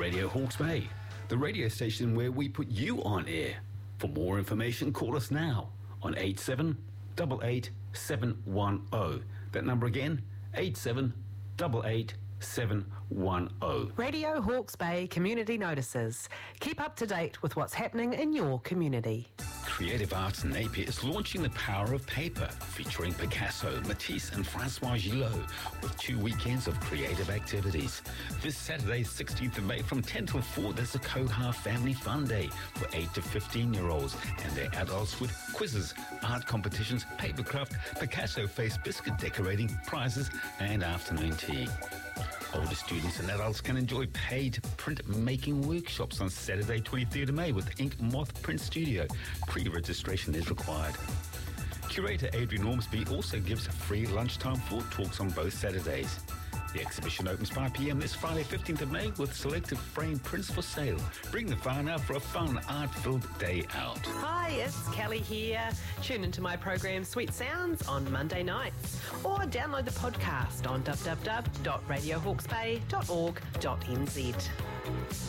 Radio Hawke's Bay, the radio station where we put you on air. For more information, call us now on 8788 710. That number again, 8788 710. Radio Hawke's Bay Community Notices. Keep up to date with what's happening in your community. Creative Arts Napier is launching The Power of Paper, featuring Picasso, Matisse and Francois Gillot, with 2 weekends of creative activities. This Saturday, 16th of May, from 10 till 4, there's a Koha Family Fun Day for 8 to 15-year-olds and their adults, with quizzes, art competitions, papercraft, Picasso face biscuit decorating, prizes and afternoon tea. Older students and adults can enjoy paid print-making workshops on Saturday, 23rd of May with Ink Moth Print Studio. Pre-registration is required. Curator Adrian Ormsby also gives free lunchtime floor talks on both Saturdays. The exhibition opens 5 p.m. this Friday, 15th of May, with selected framed prints for sale. Bring the fun out for a fun, art-filled day out. Hi, it's Kelly here. Tune into my program Sweet Sounds on Monday nights, or download the podcast on www.radiohawksbay.org.nz.